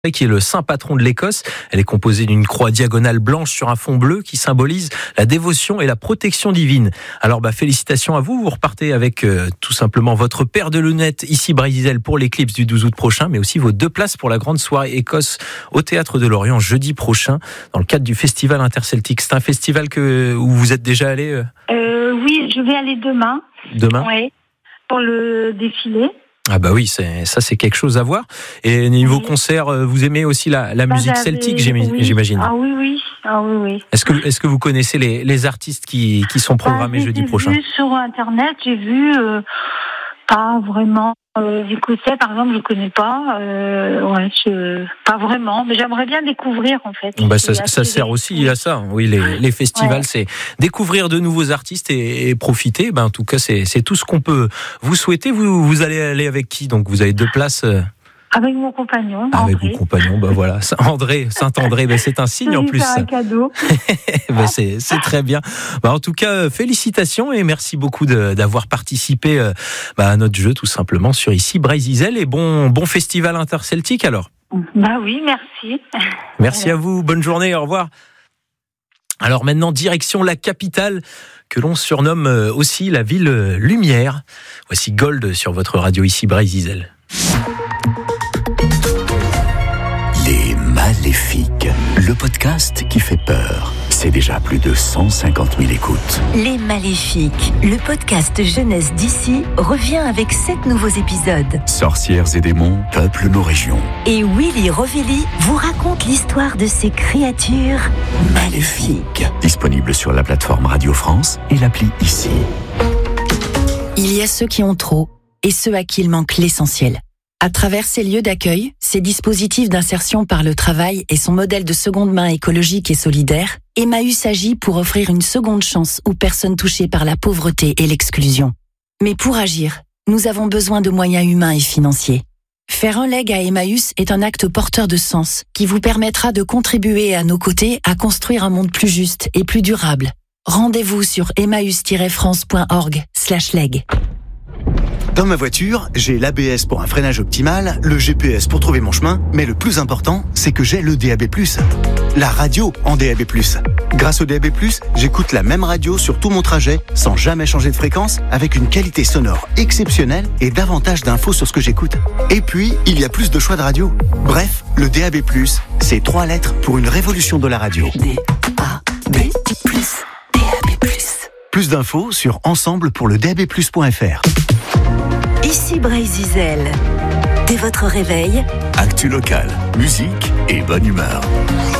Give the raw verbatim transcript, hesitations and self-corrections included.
qui est le saint patron de l'Écosse. Elle est composée d'une croix diagonale blanche sur un fond bleu qui symbolise la dévotion et la protection divine. Alors bah, félicitations à vous, vous repartez avec euh, tout simplement votre paire de lunettes ici Brésil pour l'éclipse du douze août prochain, mais aussi vos deux places pour la grande soirée Écosse au Théâtre de Lorient jeudi prochain dans le cadre du Festival Interceltique. C'est un festival que, où vous êtes déjà allé euh... Euh, Oui, je vais aller demain. Demain Oui, pour le défilé. Ah bah oui, c'est, ça c'est quelque chose à voir. Et niveau oui. concert, vous aimez aussi la, la bah, musique celtique, oui. j'imagine. Ah oui, oui. Ah oui, oui. Est-ce que, est-ce que vous connaissez les, les artistes qui, qui sont programmés bah, jeudi prochain ? J'ai vu sur Internet, j'ai vu euh, pas vraiment. Euh, Écossais, par exemple, je connais pas. Euh, ouais, je, pas vraiment, mais j'aimerais bien découvrir en fait. Bah, ça, ça sert aussi à ça. Oui, les, les festivals, ouais. c'est découvrir de nouveaux artistes et, et profiter. Ben, en tout cas, c'est, c'est tout ce qu'on peut vous souhaiter. Vous, vous allez aller avec qui ? Donc, vous avez deux places. Euh... Avec mon compagnon. Avec André. mon compagnon, bah voilà, André, Saint-André, bah c'est un signe en plus. C'est un cadeau. bah c'est, c'est très bien. Bah en tout cas, félicitations et merci beaucoup de, d'avoir participé euh, bah, à notre jeu tout simplement sur ici Brésil et bon bon festival interceltique alors. Bah oui, merci. Merci à vous, bonne journée, au revoir. Alors maintenant, direction la capitale que l'on surnomme aussi la ville lumière. Voici Gold sur votre radio ici Brésil. Les Maléfiques, le podcast qui fait peur. C'est déjà plus de cent cinquante mille écoutes. Les Maléfiques, le podcast jeunesse d'ici, revient avec sept nouveaux épisodes. Sorcières et démons peuplent nos régions. Et Willy Rovelli vous raconte l'histoire de ces créatures maléfiques. Disponible sur la plateforme Radio France et l'appli Ici. Il y a ceux qui ont trop et ceux à qui il manque l'essentiel. À travers ces lieux d'accueil, ces dispositifs d'insertion par le travail et son modèle de seconde main écologique et solidaire, Emmaüs agit pour offrir une seconde chance aux personnes touchées par la pauvreté et l'exclusion. Mais pour agir, nous avons besoin de moyens humains et financiers. Faire un leg à Emmaüs est un acte porteur de sens qui vous permettra de contribuer à nos côtés à construire un monde plus juste et plus durable. Rendez-vous sur emmaüs tiret france point org slash leg. Dans ma voiture, j'ai l'A B S pour un freinage optimal, le G P S pour trouver mon chemin, mais le plus important, c'est que j'ai le D A B plus. La radio en D A B plus. Grâce au D A B plus, j'écoute la même radio sur tout mon trajet, sans jamais changer de fréquence, avec une qualité sonore exceptionnelle et davantage d'infos sur ce que j'écoute. Et puis, il y a plus de choix de radio. Bref, le D A B plus, c'est trois lettres pour une révolution de la radio. D A B plus. D A B plus. Plus d'infos sur ensemble pour le D A B plus point F R. Ici Brésil. Dès votre réveil, actu local, musique et bonne humeur.